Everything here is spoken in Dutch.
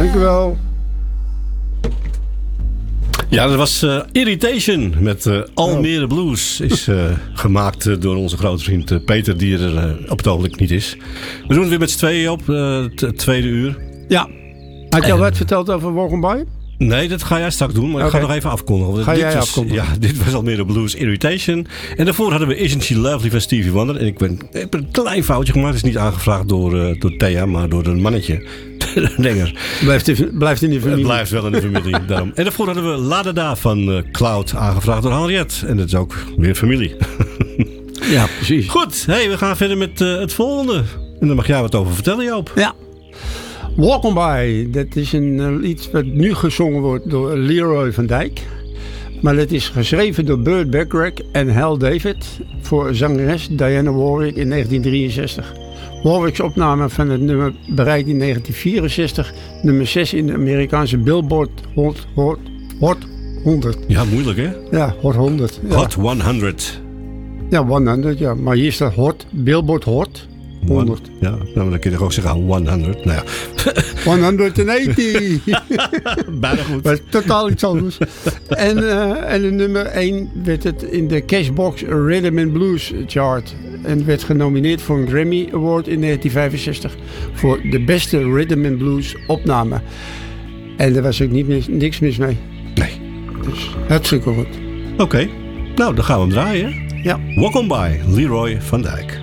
Dank u wel. Ja, dat was Irritation met Almere Blues. Is gemaakt door onze grote vriend Peter, die er op het ogenblik niet is. We doen het weer met z'n tweeën op, het tweede uur. Ja. Had je al wat verteld over Walk On By? Nee, dat ga jij straks doen, maar ik ga nog even afkondigen. Ga jij afkondigen? Ja, dit was Almere Blues Irritation. En daarvoor hadden we Isn't She Lovely van Stevie Wonder. En ik heb een klein foutje gemaakt. Het is niet aangevraagd door Thea, maar door een mannetje. Denger. Blijft in de familie. Het blijft wel in de familie. Daarom. En daarvoor hadden we La Da Da van Cloud, aangevraagd door Henriette. En dat is ook weer familie. Ja, precies. Goed, hey, we gaan verder met het volgende. En daar mag jij wat over vertellen, Joop. Ja. Walk On By, dat is een lied wat nu gezongen wordt door Leroy van Dijk. Maar het is geschreven door Burt Bacharach en Hal David voor zangeres Diana Warwick in 1963. Warwick's opname van het nummer bereikt in 1964 nummer 6 in de Amerikaanse Billboard Hot 100. Ja, moeilijk hè? Ja, Hot 100. Ja. Hot 100. Ja, 100, ja. Maar hier staat Billboard Hot 100. Ja, nou, dan kun je ook zeggen 100. Nou ja. 180. Bijna goed. Maar totaal iets anders. En de nummer 1 werd het in de Cashbox Rhythm and Blues chart. En werd genomineerd voor een Grammy Award in 1965 voor de beste Rhythm and Blues opname. En daar was ook niks mis mee. Nee. Dus hartstikke goed. Oké. Nou, dan gaan we hem draaien. Ja. Walk On By, Leroy van Dijk.